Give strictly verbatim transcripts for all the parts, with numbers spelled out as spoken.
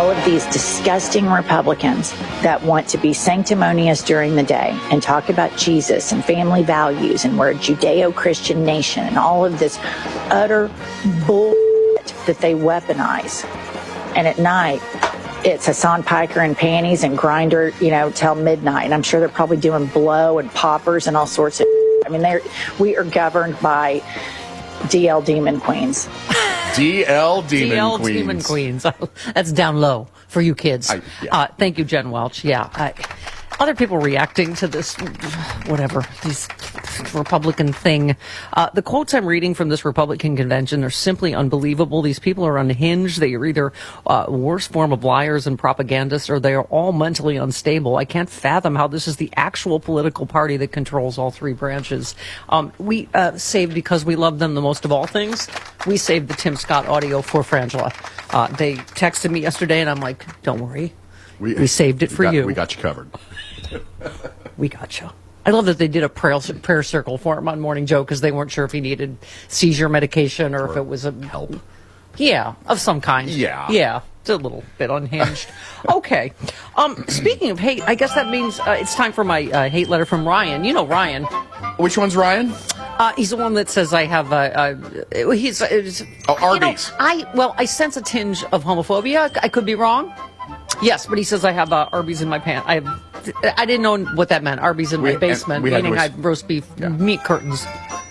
all of these disgusting Republicans that want to be sanctimonious during the day and talk about Jesus and family values and we're a Judeo-Christian nation and all of this utter bull that they weaponize. And at night, it's Hassan Piker and panties and Grinder, you know, till midnight. And I'm sure they're probably doing blow and poppers and all sorts of. I mean, they're we are governed by D L Demon Queens. D L Demon D L Queens. Demon Queens. That's down low for you kids. I, yeah. uh, thank you, Jen Welch. Yeah. I, other people reacting to this, whatever, these Republican thing. Uh, the quotes I'm reading from this Republican convention are simply unbelievable. These people are unhinged. They are either uh, worst form of liars and propagandists, or they are all mentally unstable. I can't fathom how this is the actual political party that controls all three branches. Um, we uh, saved, because we love them the most of all things, we saved the Tim Scott audio for Frangela. Uh, they texted me yesterday, and I'm like, don't worry. We, we saved it for we got, you. We got you covered. We got you. I love that they did a prayer, prayer circle for him on Morning Joe because they weren't sure if he needed seizure medication or, or if it was a help. Yeah, of some kind. Yeah. Yeah. It's a little bit unhinged. Okay. Um, speaking of hate, I guess that means uh, it's time for my uh, hate letter from Ryan. You know Ryan. Which one's Ryan? Uh, he's the one that says I have uh, uh, he's uh, oh, Arby's. You know, I well, I sense a tinge of homophobia. I could be wrong. Yes, but he says I have uh, Arby's in my pants. I have. I didn't know what that meant. Arby's in we, my basement, meaning roast, I have roast beef yeah. meat curtains.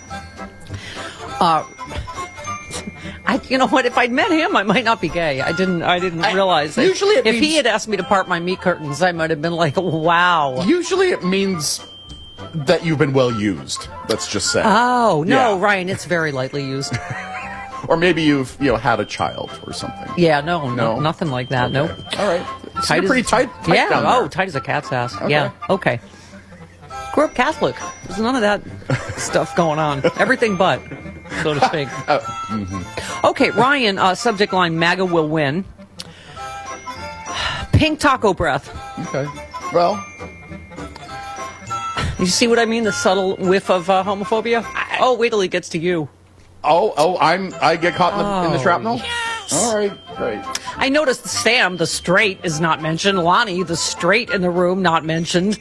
Uh, I, you know what? If I'd met him, I might not be gay. I didn't. I didn't I, realize. Usually, if, it if means, he had asked me to part my meat curtains, I might have been like, "Wow." Usually, it means that you've been well used. Let's just say. Oh no, yeah. Ryan! It's very lightly used. Or maybe you've you know had a child or something. Yeah, no, no, no? nothing like that. Okay. Nope. All right. Tight pretty as, tight. tight yeah. down Oh, there. tight as a cat's ass. Okay. Yeah. Okay. Grew up Catholic. There's none of that stuff going on. Everything but, so to speak. Uh, mm-hmm. Okay, Ryan. Uh, subject line: MAGA will win. Pink taco breath. Okay. Well. You see what I mean? The subtle whiff of uh, homophobia. I, oh, wait till he gets to you. Oh, oh, I'm. I get caught in the, oh, in the shrapnel. Yes. All right, great. I noticed Sam, the straight, is not mentioned. Lonnie, the straight in the room, not mentioned.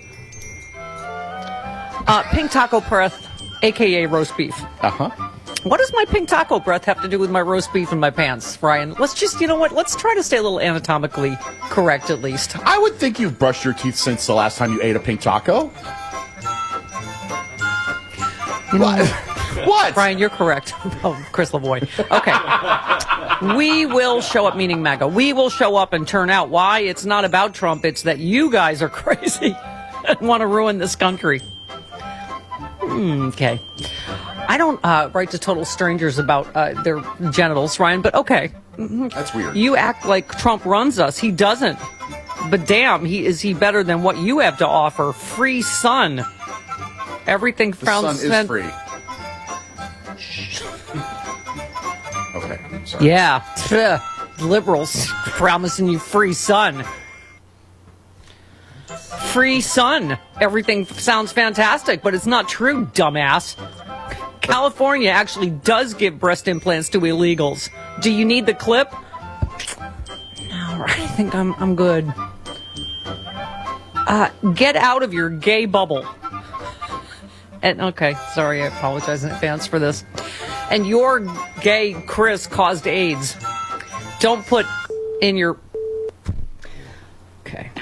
Uh, pink taco breath, a k a roast beef. Uh-huh. What does my pink taco breath have to do with my roast beef in my pants, Ryan? Let's just, you know what? Let's try to stay a little anatomically correct, at least. I would think you've brushed your teeth since the last time you ate a pink taco. You know, what? What? Brian, you're correct. Oh, Chris Lavoie. Okay. We will show up, meaning MAGA. We will show up and turn out. Why? It's not about Trump. It's that you guys are crazy and want to ruin this country. Okay. I don't uh, write to total strangers about uh, their genitals, Ryan, but okay. That's weird. You act like Trump runs us. He doesn't. But damn, he is he better than what you have to offer. Free sun. Everything the sounds sun is free. Okay. Sorry. Yeah. Liberals promising you free sun. Free sun. Everything sounds fantastic, but it's not true, dumbass. California actually does give breast implants to illegals. Do you need the clip? No, I think I'm I'm good. Uh, get out of your gay bubble. And okay, sorry, I apologize in advance for this. And your gay Chris caused AIDS. Don't put in your... Okay.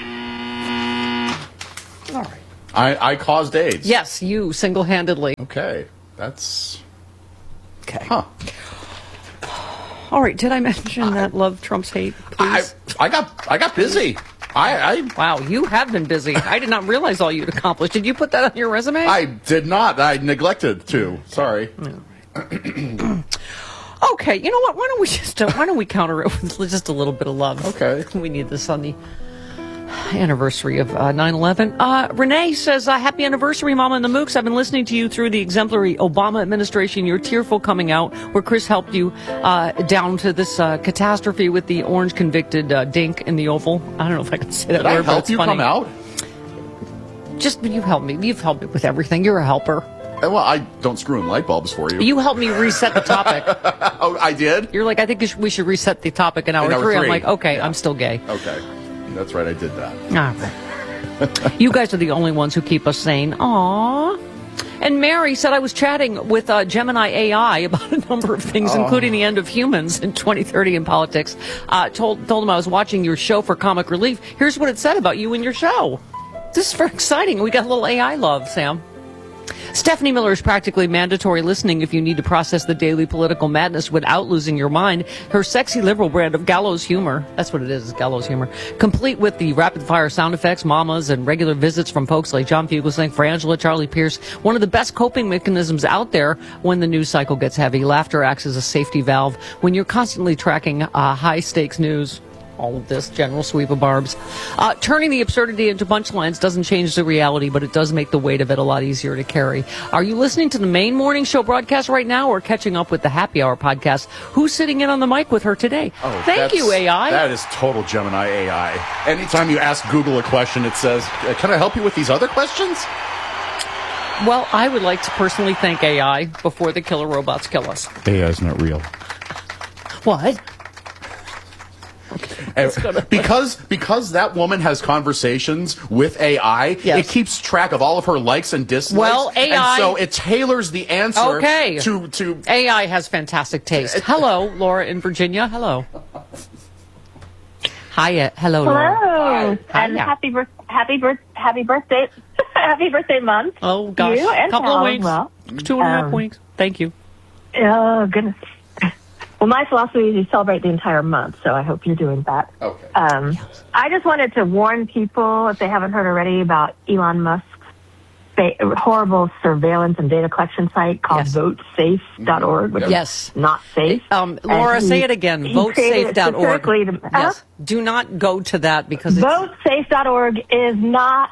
All right. I, I caused AIDS. Yes, you single-handedly. Okay. That's... Okay. Huh. All right, did I mention I, that love Trump's hate, please? I, I got I got busy. I, I Wow, you have been busy. I did not realize all you'd accomplished. Did you put that on your resume? I did not. I neglected to. Sorry. Okay, you know what? Why don't we just uh, why don't we counter it with just a little bit of love? Okay. We need this on the anniversary of uh, nine eleven. Uh, Renee says, uh, happy anniversary, Mama and the Mooks. I've been listening to you through the exemplary Obama administration. You're tearful coming out, where Chris helped you uh, down to this uh, catastrophe with the orange convicted uh, dink in the Oval. I don't know if I can say that Did word, I but help it's you funny. come out? Just, you've helped me. You've helped me with everything. You're a helper. Well, I don't screw in light bulbs for you. You helped me reset the topic. Oh, I did? You're like, I think we should reset the topic in hour, in hour three. three. I'm like, okay, Yeah. I'm still gay. Okay. That's right, I did that. Ah. You guys are the only ones who keep us sane. Aww. And Mary said I was chatting with uh, Gemini A I about a number of things, Oh. including the end of humans in twenty thirty in politics. Uh, told told him I was watching your show for comic relief. Here's what it said about you and your show. This is very exciting. We got a little A I love, Sam. Stephanie Miller is practically mandatory listening if you need to process the daily political madness without losing your mind. Her sexy liberal brand of gallows humor, that's what it is, is gallows humor, complete with the rapid-fire sound effects, mamas, and regular visits from folks like John Fugelsang, Frangela, Charlie Pierce. One of the best coping mechanisms out there when the news cycle gets heavy. Laughter acts as a safety valve when you're constantly tracking uh, high-stakes news. All of this general sweep of barbs. Uh, turning the absurdity into punchlines doesn't change the reality, but it does make the weight of it a lot easier to carry. Are you listening to the main morning show broadcast right now or catching up with the happy hour podcast? Who's sitting in on the mic with her today? Oh, Thank that's- you, A I. That is total Gemini A I. Anytime you ask Google a question, it says, uh, can I help you with these other questions? Well, I would like to personally thank A I before the killer robots kill us. A I is not real. What? And because because that woman has conversations with A I, Yes. it keeps track of all of her likes and dislikes. Well, A I and so it tailors the answer Okay. to to A I has fantastic taste. Hello, Laura in Virginia. Hello. Hiya. Hello, Laura. Hello, Hi. and Hiya. happy birth, happy birth, happy birthday, happy birthday month. Oh, gosh. You and Couple of Paul as weeks. well. Two and a half Um, weeks. Thank you. Oh goodness. Well, my philosophy is you celebrate the entire month, so I hope you're doing that. Okay. Um, I just wanted to warn people, if they haven't heard already, about Elon Musk's fa- horrible surveillance and data collection site called Yes. vote safe dot org, which Yes. is not safe. Um, And Laura, he- say it again. he vote created safe it dot org. specifically to- huh? Yes. Do not go to that because it's... vote safe dot org is not.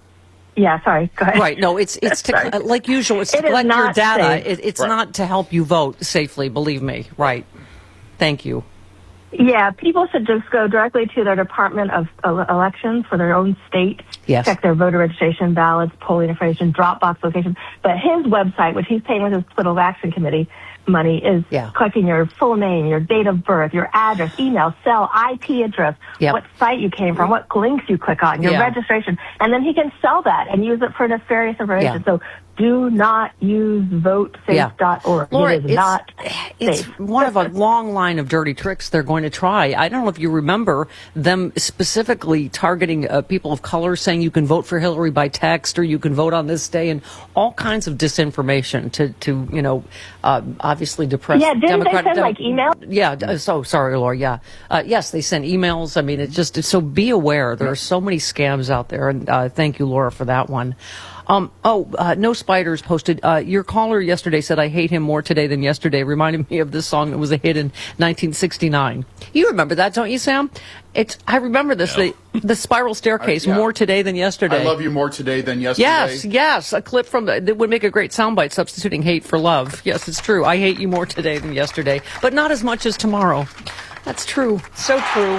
Yeah, sorry. Go ahead. Right. No, it's it's to, Sorry. like usual. It's to It is collect your not data. safe. It, it's Right. not to help you vote safely. Believe me. Right. Thank you. Yeah, people should just go directly to their Department of uh, Elections for their own state, Yes. check their voter registration, ballots, polling information, Dropbox location. But his website, which he's paying with his political action committee money, is Yeah. collecting your full name, your date of birth, your address, email, cell, I P address, Yep. what site you came from, what links you click on, your Yeah. registration. And then he can sell that and use it for nefarious information. Yeah. So do not use vote safe dot org. Laura, it is it's, not it's safe. one of a long line of dirty tricks they're going to try. I don't know if you remember them specifically targeting uh, people of color, saying you can vote for Hillary by text or you can vote on this day, and all kinds of disinformation to, to you know, uh, obviously depress Yeah, didn't Democratic. they send, like, email? Yeah. d- So sorry, Laura. Yeah. Uh, yes, they send emails. I mean, it's just so be aware. There are so many scams out there, and uh, thank you, Laura, for that one. Um, oh, uh, No Spiders posted, uh, your caller yesterday said, I hate him more today than yesterday, reminded me of this song that was a hit in nineteen sixty-nine. You remember that, don't you, Sam? It's, I remember this, the, the Spiral Staircase, Uh, yeah. more today than yesterday. I love you more today than yesterday. Yes, yes, a clip from the, that would make a great soundbite substituting hate for love. Yes, it's true. I hate you more today than yesterday, but not as much as tomorrow. That's true. So true.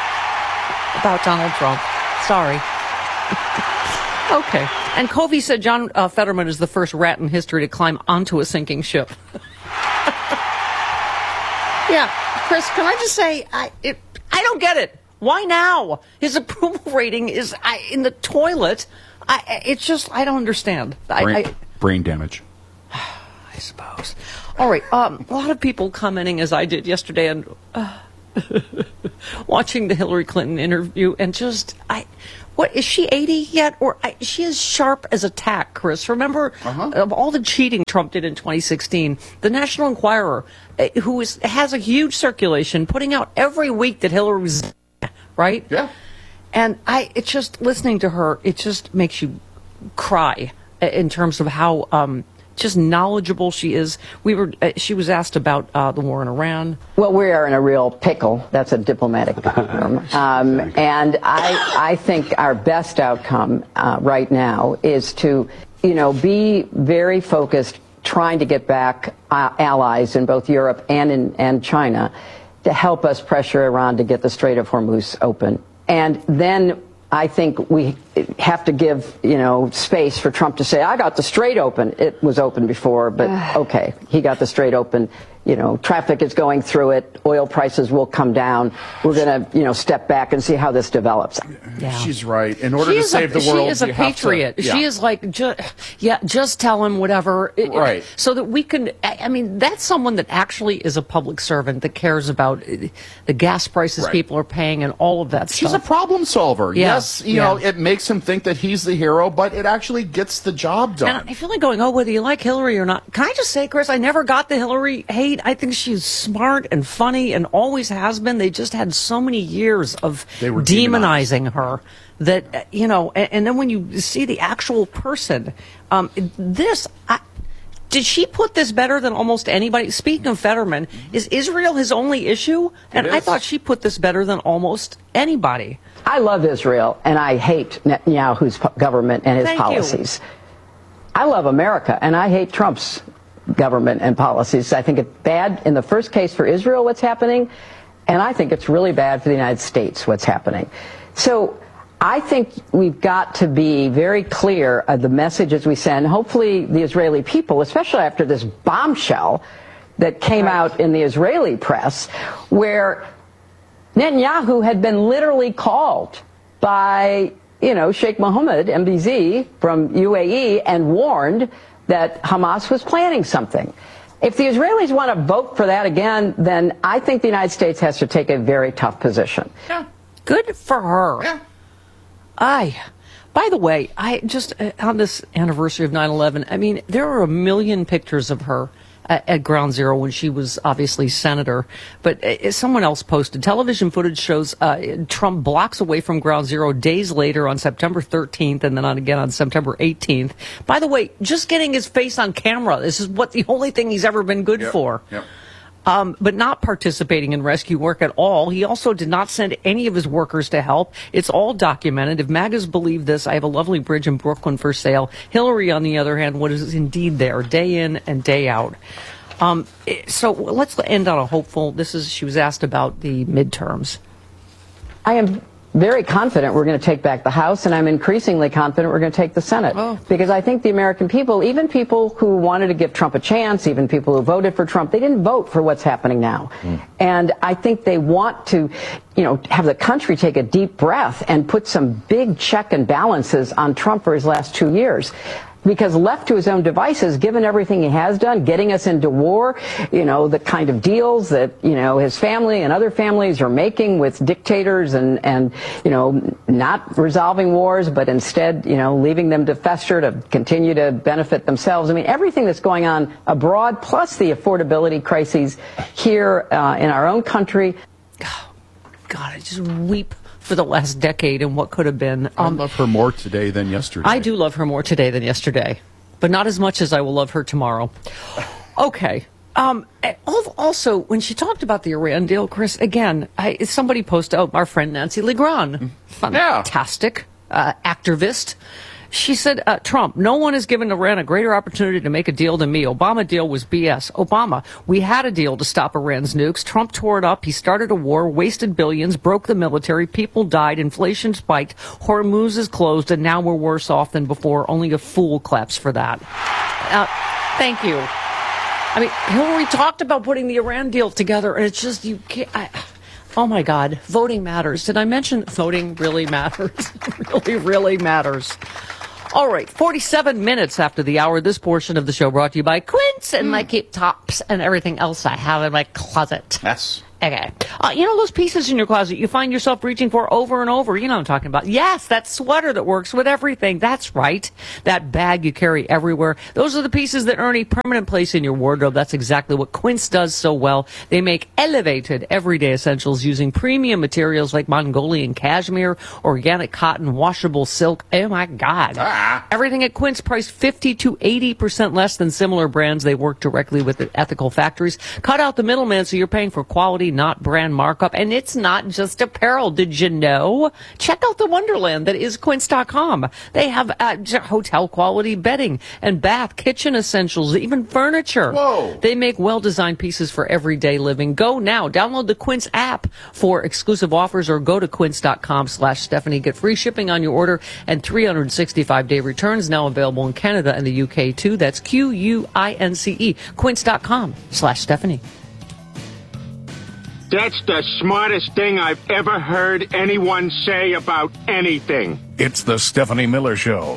About Donald Trump. Sorry. Okay. And Covey said John uh, Fetterman is the first rat in history to climb onto a sinking ship. Yeah, Chris, can I just say, I it, I don't get it. Why now? His approval rating is I, in the toilet. I, it's just, I don't understand. I, Brain, I, brain damage. I suppose. All right. Um, a lot of people commenting, as I did yesterday, and uh, watching the Hillary Clinton interview, and just, I, what is she eighty yet? Or I, she is sharp as a tack, Chris. Remember Uh-huh. of all the cheating Trump did in twenty sixteen, the National Enquirer, uh, who is, has a huge circulation, putting out every week that Hillary was, right? Yeah. And I, it's just listening to her, it just makes you cry in terms of how um, just knowledgeable she is. We were, uh, she was asked about uh, the war in Iran. Well, we are in a real pickle. That's a diplomatic term. Um, and I, I think our best outcome uh, right now is to, you know, be very focused, trying to get back uh, allies in both Europe and in and China to help us pressure Iran to get the Strait of Hormuz open. And then I think we have to give, you know, space for Trump to say, I got the strait open. It was open before, but okay, he got the strait open. You know, traffic is going through it. Oil prices will come down. We're going to, you know, step back and see how this develops. Yeah. She's right. In order she to save a, the world, she is a you have patriot. to, yeah. She is like, ju- yeah, just tell him whatever. Right. So that we can, I mean, that's someone that actually is a public servant that cares about the gas prices right. people are paying and all of that She's stuff. She's a problem solver. Yeah. Yes, you yeah. know, it makes him think that he's the hero, but it actually gets the job done. And I feel like going, oh, whether you like Hillary or not. Can I just say, Chris, I never got the Hillary hate. I think she's smart and funny and always has been. They just had so many years of they were demonizing her that, you know, and, and then when you see the actual person, um, this, I, did she put this better than almost anybody? Speaking of Fetterman, is Israel his only issue? And I thought she put this better than almost anybody. I love Israel, and I hate Netanyahu's government and his Thank policies. You. I love America, and I hate Trump's government and policies. I think it's bad in the first case for Israel, what's happening, and I think it's really bad for the United States, what's happening. So I think we've got to be very clear of the messages we send. Hopefully the Israeli people, especially after this bombshell that came right. out in the Israeli press, where Netanyahu had been literally called by, you know, Sheikh Mohammed, M B Z, from U A E, and warned that Hamas was planning something. If the Israelis want to vote for that again, then I think the United States has to take a very tough position. Yeah. Good for her. Yeah. I, by the way, I just, uh, on this anniversary of nine eleven, I mean, there are a million pictures of her at, at Ground Zero when she was obviously senator. But uh, someone else posted, television footage shows uh, Trump blocks away from Ground Zero days later on September thirteenth and then on again on September eighteenth. By the way, just getting his face on camera, this is what the only thing he's ever been good yep. for. Yep. Um, but not participating in rescue work at all. He also did not send any of his workers to help. It's all documented. If MAGAs believe this, I have a lovely bridge in Brooklyn for sale. Hillary, on the other hand, was indeed there day in and day out. Um, so let's end on a hopeful. This is, she was asked about the midterms. I am very confident we're going to take back the House, and I'm increasingly confident we're going to take the Senate. Oh. Because I think the American people, even people who wanted to give Trump a chance, even people who voted for Trump, they didn't vote for what's happening now. Mm. And I think they want to, you know, have the country take a deep breath and put some big check and balances on Trump for his last two years. Because left to his own devices, given everything he has done, getting us into war, you know, the kind of deals that, you know, his family and other families are making with dictators and, and, you know, not resolving wars, but instead, you know, leaving them to fester to continue to benefit themselves. I mean, everything that's going on abroad, plus the affordability crises here uh, in our own country. Oh, God, I just weep for the last decade and what could have been. Um, I love her more today than yesterday. I do love her more today than yesterday, but not as much as I will love her tomorrow. Okay. Um, also, when she talked about the Iran deal, Chris, again, I, somebody posted, oh, our friend Nancy Legrand, fantastic uh, activist. She said, uh, Trump, no one has given Iran a greater opportunity to make a deal than me. Obama deal was B S. Obama, we had a deal to stop Iran's nukes. Trump tore it up. He started a war, wasted billions, broke the military. People died. Inflation spiked. Hormuz is closed, and now we're worse off than before. Only a fool claps for that. Uh, thank you. I mean, Hillary talked about putting the Iran deal together, and it's just, you can't... I, oh, my God. Voting matters. Did I mention voting really matters? really, really matters. All right, forty-seven minutes after the hour, this portion of the show brought to you by Quince and mm. my keep tops and everything else I have in my closet. Yes. Okay. Uh, you know those pieces in your closet you find yourself reaching for over and over? You know what I'm talking about. Yes, that sweater that works with everything. That's right. That bag you carry everywhere. Those are the pieces that earn a permanent place in your wardrobe. That's exactly what Quince does so well. They make elevated everyday essentials using premium materials like Mongolian cashmere, organic cotton, washable silk. Oh, my God. Ah. Everything at Quince priced fifty to eighty percent less than similar brands. They work directly with the ethical factories. Cut out the middleman so you're paying for quality, not brand markup, and it's not just apparel. Did you know? Check out the wonderland that is quince dot com. They have uh, hotel quality bedding and bath, kitchen essentials, even furniture. Whoa. They make well-designed pieces for everyday living. Go now. Download the Quince app for exclusive offers or go to quince dot com slash Stephanie. Get free shipping on your order and three hundred sixty-five day returns, now available in Canada and the U K too. That's Q U I N C E. quince dot com slash Stephanie. That's the smartest thing I've ever heard anyone say about anything. It's the Stephanie Miller Show.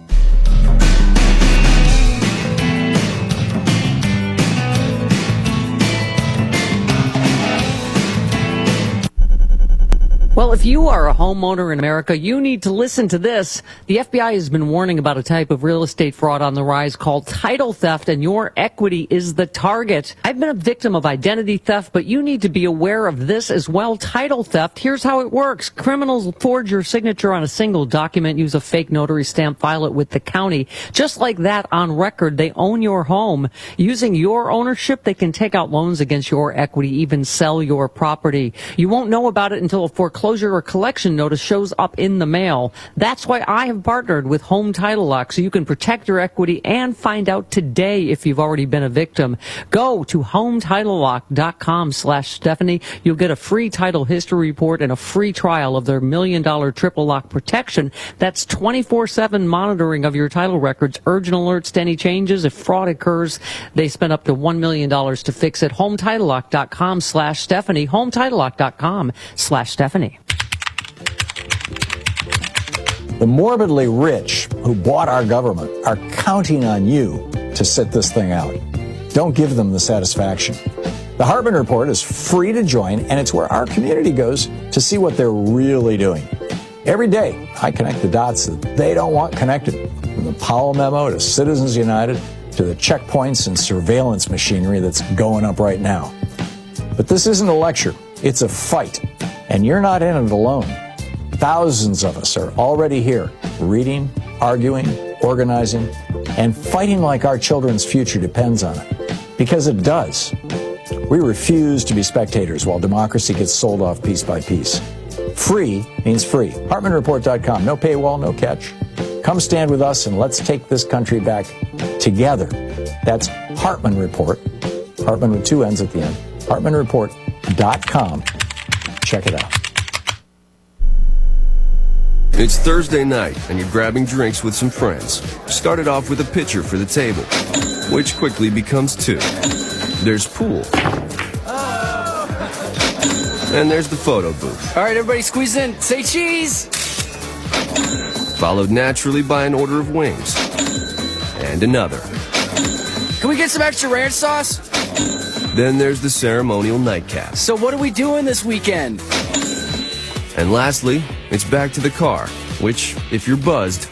Well, if you are a homeowner in America, you need to listen to this. The F B I has been warning about a type of real estate fraud on the rise called title theft, and your equity is the target. I've been a victim of identity theft, but you need to be aware of this as well. Title theft, here's how it works. Criminals forge your signature on a single document, use a fake notary stamp, file it with the county. Just like that, on record, they own your home. Using your ownership, they can take out loans against your equity, even sell your property. You won't know about it until a foreclosure or collection notice shows up in the mail. That's why I have partnered with Home Title Lock, so you can protect your equity and find out today if you've already been a victim. Go to home title lock dot com slash Stephanie. You'll get a free title history report and a free trial of their million dollar triple lock protection. That's twenty-four seven monitoring of your title records, urgent alerts to any changes. If fraud occurs, they spend up to one million dollars to fix it. home title lock dot com slash Stephanie. home title lock dot com slash Stephanie. The morbidly rich who bought our government are counting on you to sit this thing out. Don't give them the satisfaction. The Hartman Report is free to join, and it's where our community goes to see what they're really doing. Every day, I connect the dots that they don't want connected, from the Powell memo to Citizens United to the checkpoints and surveillance machinery that's going up right now. But this isn't a lecture. It's a fight, and you're not in it alone. Thousands of us are already here, reading, arguing, organizing, and fighting like our children's future depends on it. Because it does. We refuse to be spectators while democracy gets sold off piece by piece. Free means free. Hartman Report dot com. No paywall, no catch. Come stand with us and let's take this country back together. That's Hartman Report. Hartman with two N's at the end. Hartman Report dot com. Check it out. It's Thursday night, and you're grabbing drinks with some friends. Started off with a pitcher for the table, which quickly becomes two. There's pool. And there's the photo booth. All right, everybody squeeze in. Say cheese! Followed naturally by an order of wings. And another. Can we get some extra ranch sauce? Then there's the ceremonial nightcap. So what are we doing this weekend? And lastly, it's back to the car, which, if you're buzzed,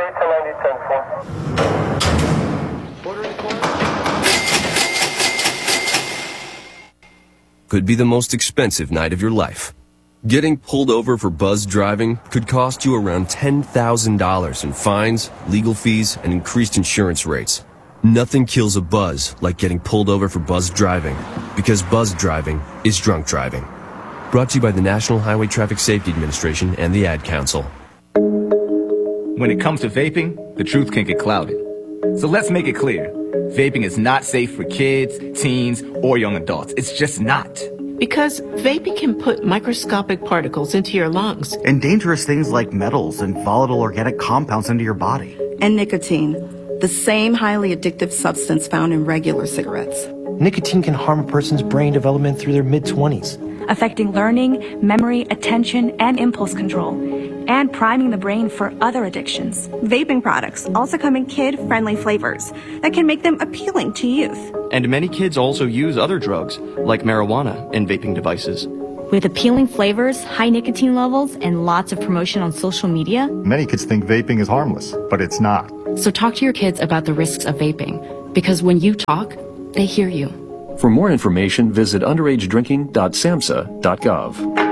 could be the most expensive night of your life. Getting pulled over for buzzed driving could cost you around ten thousand dollars in fines, legal fees, and increased insurance rates. Nothing kills a buzz like getting pulled over for buzzed driving, because buzzed driving is drunk driving. Brought to you by the National Highway Traffic Safety Administration and the Ad Council. When it comes to vaping, the truth can get clouded. So let's make it clear. Vaping is not safe for kids, teens, or young adults. It's just not. Because vaping can put microscopic particles into your lungs. And dangerous things like metals and volatile organic compounds into your body. And nicotine, the same highly addictive substance found in regular cigarettes. Nicotine can harm a person's brain development through their mid-twenties. Affecting learning, memory, attention, and impulse control, and priming the brain for other addictions. Vaping products also come in kid-friendly flavors that can make them appealing to youth. And many kids also use other drugs, like marijuana, in vaping devices. With appealing flavors, high nicotine levels, and lots of promotion on social media, many kids think vaping is harmless, but it's not. So talk to your kids about the risks of vaping, because when you talk, they hear you. For more information, visit underage drinking dot samhsa dot gov.